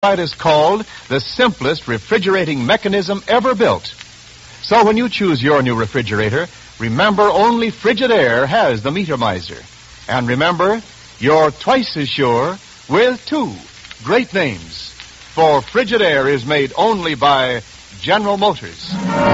It is called the simplest refrigerating mechanism ever built. So when you choose your new refrigerator, remember only Frigidaire has the meter miser. And remember, you're twice as sure with two great names. For Frigidaire is made only by General Motors.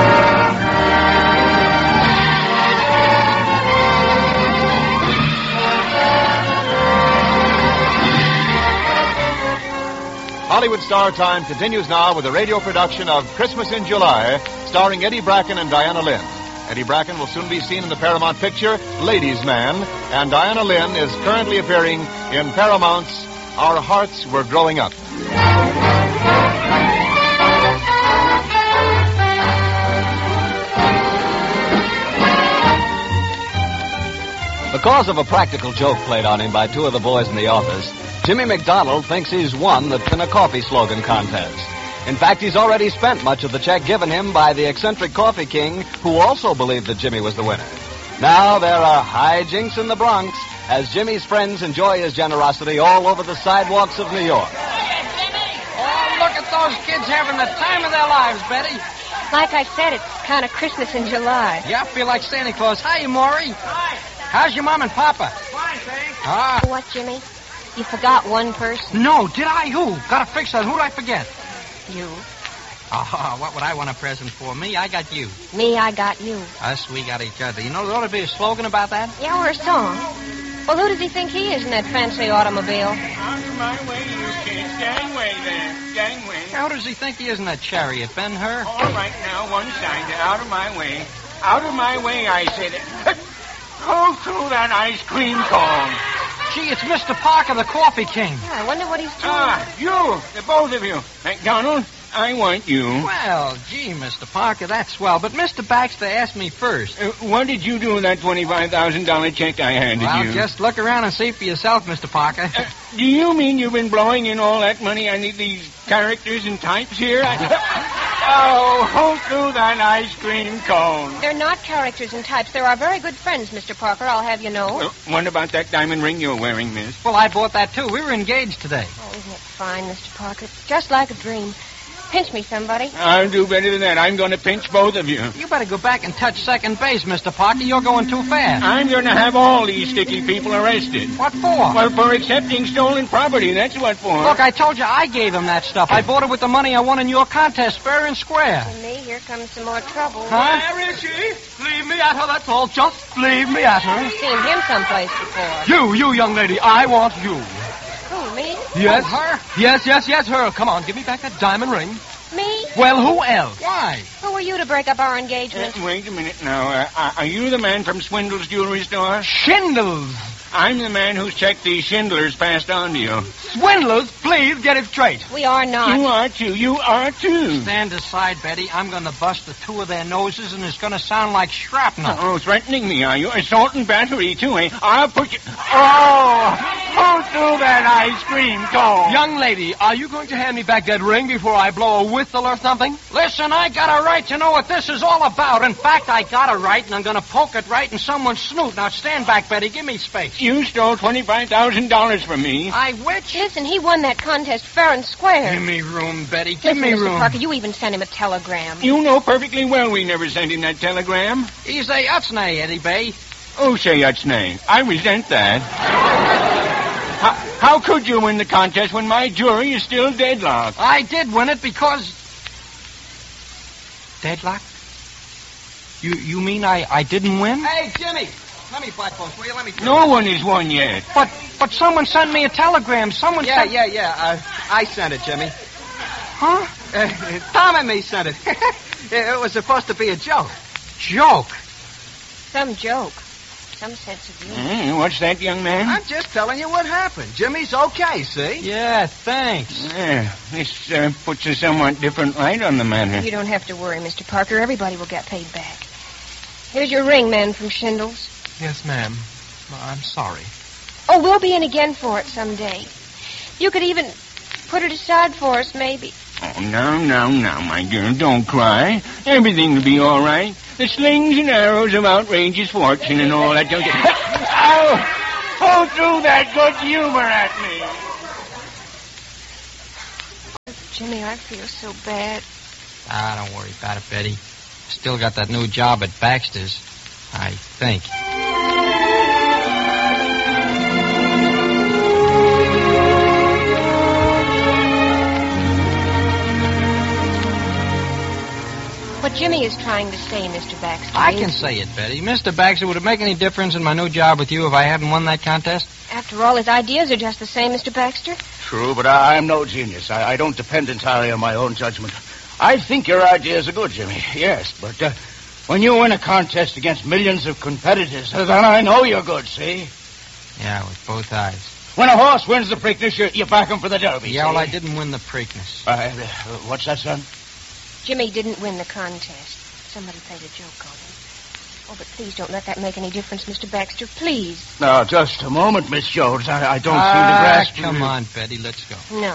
Hollywood Star Time continues now with a radio production of Christmas in July, starring Eddie Bracken and Diana Lynn. Eddie Bracken will soon be seen in the Paramount picture Ladies' Man, and Diana Lynn is currently appearing in Paramount's Our Hearts Were Growing Up. Because of a practical joke played on him by two of the boys in the office, Jimmy McDonald thinks he's won the Tin a Coffee slogan contest. In fact, he's already spent much of the check given him by the eccentric Coffee King, who also believed that Jimmy was the winner. Now there are hijinks in the Bronx as Jimmy's friends enjoy his generosity all over the sidewalks of New York. Oh, look at those kids having the time of their lives, Betty. Like I said, it's kind of Christmas in July. Yeah, I feel like Santa Claus. Hi, Maury. Hi. How's your mom and papa? Fine, thanks. Ah. What, Jimmy? You forgot one person? No, did I? Who? Gotta fix that. Who'd I forget? You. Oh, what would I want a present for? Me, I got you. Me, I got you. Us, we got each other. You know, there ought to be a slogan about that. Yeah, or a song. Well, who does he think he is in that fancy automobile? Out of my way, you kids. Gangway there. Gangway. How does he think he is in that chariot, Ben-Hur? All right, now, one side. Out of my way. Out of my way, I said. Go through that ice cream cone. Gee, it's Mr. Parker, the Coffee King. Yeah, I wonder what he's doing. You, the both of you. McDonald, I want you. Well, gee, Mr. Parker, that's swell. But Mr. Baxter asked me first. What did you do with that $25,000 check I handed Well, you? just look around and see for yourself, Mr. Parker. Do you mean you've been blowing in all that money on these characters and types here? Oh, hold through that ice cream cone. They're not characters and types. They're our very good friends, Mr. Parker, I'll have you know. Well, what about that diamond ring you're wearing, miss? Well, I bought that, too. We were engaged today. Oh, isn't it fine, Mr. Parker? Just like a dream. Pinch me, somebody. I'll do better than that. I'm going to pinch both of you. You better go back and touch second base, Mr. Parker. You're going too fast. I'm going to have all these sticky people arrested. What for? Well, for accepting stolen property. That's what for. Look, I told you I gave them that stuff. I bought it with the money I won in your contest, fair and square. And me, here comes some more trouble. Huh? Where is she? Leave me at her, that's all. Just leave me at her. I've seen him someplace before. You young lady, I want you. Who, me? Yes? Oh, her? Yes, her. Come on, give me back that diamond ring. Me? Well, who else? Why? Who are you to break up our engagement? Wait a minute now. Are you the man from Swindle's Jewelry Store? Schindlers. I'm the man whose check these Schindlers passed on to you. Swindlers, please get it straight. We are not. You are too. You are too. Stand aside, Betty. I'm going to bust the two of their noses, and it's going to sound like shrapnel. Oh, threatening me, are you? Assault and battery, too, eh? I'll put you... Oh! Go through that ice cream cone. Young lady, are you going to hand me back that ring before I blow a whistle or something? Listen, I got a right to know what this is all about. In fact, I got a right, and I'm going to poke it right in someone's snoot. Now, stand back, Betty. Give me space. You stole $25,000 from me. I which? Listen, he won that contest fair and square. Give me room, Betty. Give Listen, me Mr. room. Parker, you even sent him a telegram. You know perfectly well we never sent him that telegram. He's a Utsnay, Eddie Bay. Oh, say that's name. I resent that. How could you win the contest when my jury is still deadlocked? I did win it because... Deadlock? You mean I didn't win? Hey, Jimmy, let me buy post, will you? Let me... No one has won yet. But someone sent me a telegram. Someone sent... Yeah. I sent it, Jimmy. Huh? Tom and me sent it. It was supposed to be a joke. Joke? Some joke. Some sense of humor. What's that, young man? I'm just telling you what happened. Jimmy's okay, see? Yeah, thanks. This puts a somewhat different light on the matter. You don't have to worry, Mr. Parker. Everybody will get paid back. Here's your ring, man from Shindles. Yes, ma'am. I'm sorry. Oh, we'll be in again for it someday. You could even put it aside for us, maybe. Oh, now, my girl, don't cry. Everything will be all right. The slings and arrows of outrageous fortune and all that. Don't you... Ow! Go through that good humor at me. Jimmy, I feel so bad. Don't worry about it, Betty. Still got that new job at Baxter's, I think. What Jimmy is trying to say, Mr. Baxter, I can say it, Betty. Mr. Baxter, would it make any difference in my new job with you if I hadn't won that contest? After all, his ideas are just the same, Mr. Baxter. True, but I'm no genius. I don't depend entirely on my own judgment. I think your ideas are good, Jimmy, yes, but when you win a contest against millions of competitors, then I know you're good, see? Yeah, with both eyes. When a horse wins the Preakness, you back him for the Derby, Yeah, see? well, I didn't win the Preakness. What's that, son? Jimmy didn't win the contest. Somebody played a joke on him. Oh, but please don't let that make any difference, Mr. Baxter. Please. Now, just a moment, Miss Jones. I don't seem to grasp... Come on, Betty, let's go. No.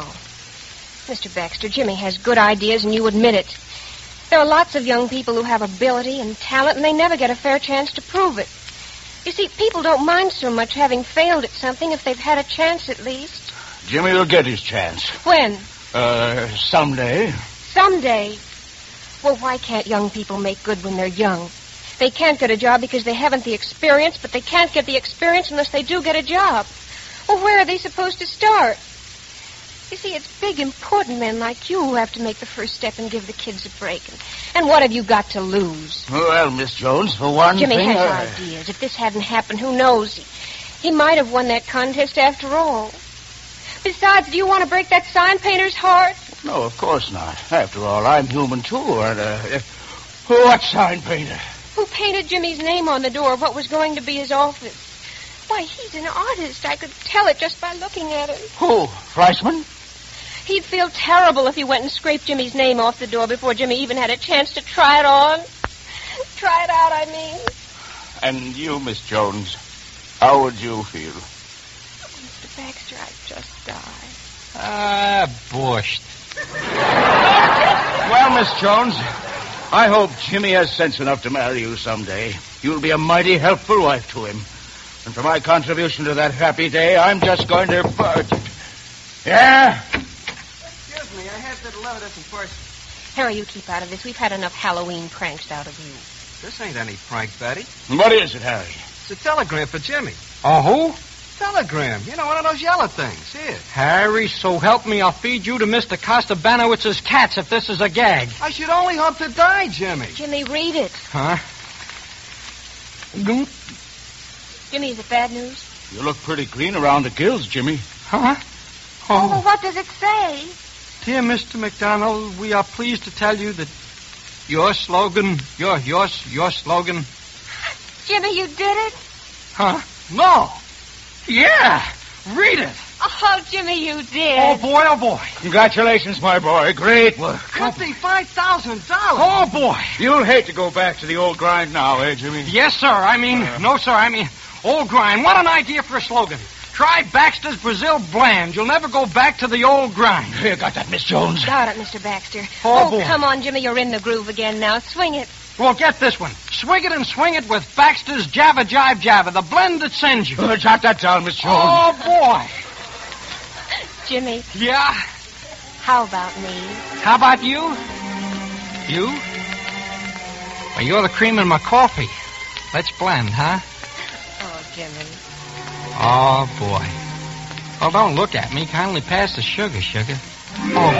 Mr. Baxter, Jimmy has good ideas, and you admit it. There are lots of young people who have ability and talent, and they never get a fair chance to prove it. You see, people don't mind so much having failed at something if they've had a chance at least. Jimmy will get his chance. When? Someday. Someday. Well, why can't young people make good when they're young? They can't get a job because they haven't the experience, but they can't get the experience unless they do get a job. Well, where are they supposed to start? You see, it's big, important men like you who have to make the first step and give the kids a break. And what have you got to lose? Well, Miss Jones, for one Jimmy thing... has ideas. If this hadn't happened, who knows? He might have won that contest after all. Besides, do you want to break that sign painter's heart? No, of course not. After all, I'm human, too. And, what sign painter? Who painted Jimmy's name on the door of what was going to be his office? Why, he's an artist. I could tell it just by looking at him. Who? Fleischman? He'd feel terrible if he went and scraped Jimmy's name off the door before Jimmy even had a chance to try it on. Try it out, I mean. And you, Miss Jones, how would you feel? Oh, Mr. Baxter, I'd just die. Bushed. Well, Miss Jones, I hope Jimmy has sense enough to marry you someday. You'll be a mighty helpful wife to him. And for my contribution to that happy day, I'm just going to... Yeah? Excuse me, I had to deliver this in person. Harry, you keep out of this. We've had enough Halloween pranks out of you. This ain't any prank, Betty. What is it, Harry? It's a telegram for Jimmy. Oh, who? Telegram. You know, one of those yellow things. Here. Harry, so help me, I'll feed you to Mr. Costa Banowitz's cats if this is a gag. I should only hope to die, Jimmy. Jimmy, read it. Huh? Jimmy, is it bad news? You look pretty clean around the gills, Jimmy. Huh? Oh, well, what does it say? Dear Mr. McDonald, we are pleased to tell you that your slogan... Your slogan... Jimmy, you did it? Huh? No. Yeah. Read it. Oh, Jimmy, you did. Oh, boy, oh, boy. Congratulations, my boy. Great work. $55,000. Oh, boy. You'll hate to go back to the old grind now, eh, Jimmy? Yes, sir. No, sir. Old grind. What an idea for a slogan. Try Baxter's Brazil Bland. You'll never go back to the old grind. You got that, Miss Jones? Got it, Mr. Baxter. Oh, boy. Come on, Jimmy. You're in the groove again now. Swing it. Well, get this one. Swing it and swing it with Baxter's Java Jive Java, the blend that sends you. Jot that down, Miss Jones. Oh, boy. Jimmy, Yeah? how about me? How about you? You? Well, you're the cream in my coffee. Let's blend, huh? Oh, Jimmy. Oh, boy. Well, don't look at me. Kindly pass the sugar. Oh,